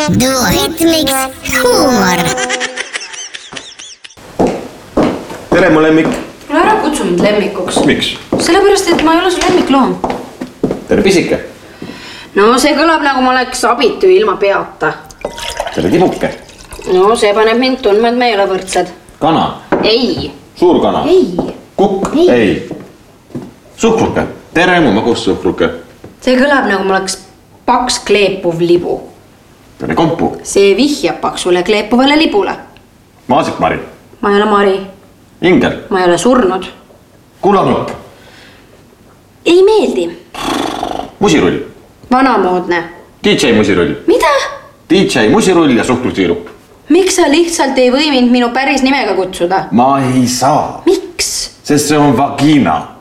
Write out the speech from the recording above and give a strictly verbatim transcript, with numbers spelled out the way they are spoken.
duoritmiks huumor. Tere, mu lemmik. Ole ära kutsu mind lemmikuks. Miks? Sellepärast, et ma ei ole su lemmikloom. Tere, pisike. No see kõlab nagu ma oleks abitu ilma peata. Tere, tibuke. No see paneb mind tundma, et me ei ole võrdsed. Kana. Ei. Suur kana. Ei. Kukk. Ei. Ei. Suhkruke. Tere, mu magus suhkruke. See kõlab nagu ma oleks paks kleepuv libu. Tere, kompu. See vihjab paksule kleepuvale libule. Maasikmari. Ma ei ole Mari. Ingel. Ma ei ole surnud. Kulanupp. Ei meeldi. Musirull. Vanamoodne. D J musirull. Mida? D J musirull ja suhkrusiirup. Miks sa lihtsalt ei või mind minu päris nimega kutsuda? Ma ei saa. Miks? Sest see on vagina.